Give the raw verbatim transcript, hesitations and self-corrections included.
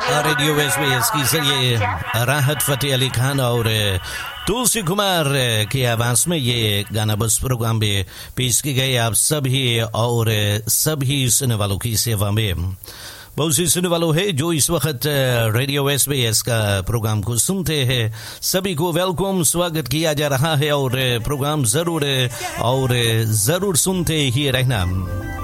Radio waste के जरिए राहत फतेह अली खान और तुलसी कुमार की आवाज में ये गाना बस प्रोग्राम में पेश की गई आप सभी और सभी सुनने वालों की सेवा में। बहुत सी सुनने वालों है जो इस वक्त रेडियो वेस्ट में इसका प्रोग्राम को सुनते हैं, सभी को वेलकम स्वागत किया जा रहा है और प्रोग्राम जरूर और जरूर सुनते ही रहना।